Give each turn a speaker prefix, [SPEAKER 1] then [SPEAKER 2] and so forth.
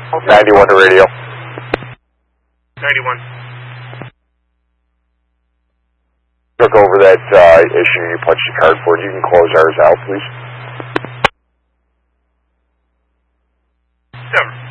[SPEAKER 1] 91 to radio.
[SPEAKER 2] 91.
[SPEAKER 1] Took over that issue you punched the card for. You can close ours out, please.
[SPEAKER 2] Never.